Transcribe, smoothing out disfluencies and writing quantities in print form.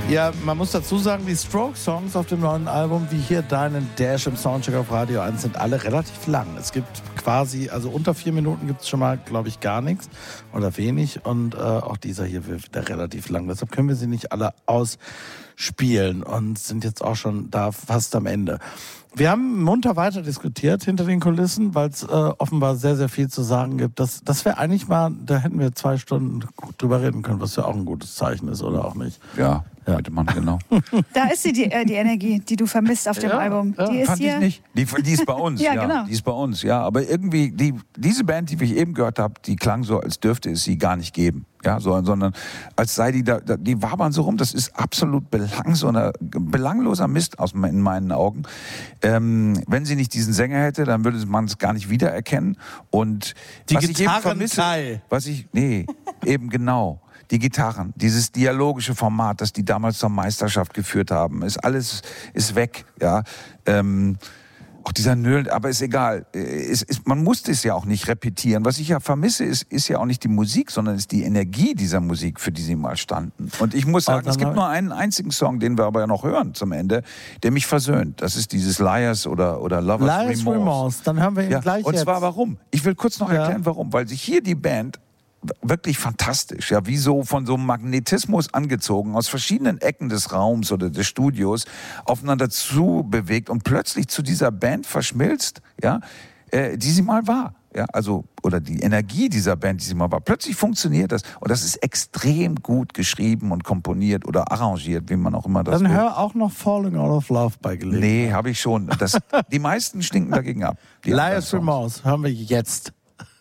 Ja, man muss dazu sagen, die Strokes-Songs auf dem neuen Album, wie hier Deinen Dash im Soundcheck auf Radio 1, sind alle relativ lang. Es gibt quasi, also unter 4 Minuten gibt es schon mal, glaube ich, gar nichts oder wenig. Und auch dieser hier wird wieder relativ lang. Deshalb können wir sie nicht alle ausspielen und sind jetzt auch schon da fast am Ende. Wir haben munter weiter diskutiert hinter den Kulissen, weil es offenbar sehr, sehr viel zu sagen gibt. Das wäre eigentlich mal, da hätten wir 2 Stunden drüber reden können, was ja auch ein gutes Zeichen ist, oder auch nicht? Ja. Hätte man, genau. Da ist die Energie, die du vermisst auf dem Album. Die ist fand hier. Ich nicht. Die ist bei uns, ja, genau. Die ist bei uns, ja. Aber irgendwie, diese Band, die ich eben gehört habe, die klang so, als dürfte es sie gar nicht geben. Ja, sondern als sei die da, die wabern so rum. Das ist absolut belangloser Mist in meinen Augen. Wenn sie nicht diesen Sänger hätte, dann würde man es gar nicht wiedererkennen. Und die was ich eben vermisse, eben genau. Die Gitarren, dieses dialogische Format, das die damals zur Meisterschaft geführt haben, ist weg, ja. Auch dieser Nöl, aber ist egal. Man musste es ja auch nicht repetieren. Was ich ja vermisse, ist ja auch nicht die Musik, sondern ist die Energie dieser Musik, für die sie mal standen. Und ich muss sagen, es gibt nur einen einzigen Song, den wir aber ja noch hören zum Ende, der mich versöhnt. Das ist dieses Liars oder Lovers Remorse. Dann hören wir ihn gleich und jetzt. zwar warum? Ich will kurz noch erklären, warum. Weil sich hier die Band wirklich fantastisch, ja, wie so von so einem Magnetismus angezogen, aus verschiedenen Ecken des Raums oder des Studios aufeinander zu bewegt und plötzlich zu dieser Band verschmilzt, ja, die sie mal war. Ja, also, oder die Energie dieser Band, die sie mal war. Plötzlich funktioniert das. Und das ist extrem gut geschrieben und komponiert oder arrangiert, wie man auch immer das Dann will. hör auch noch Falling Out of Love bei Gelegenheit. Nee, habe ich schon. Die meisten stinken dagegen ab. Liars Remorse hören wir jetzt.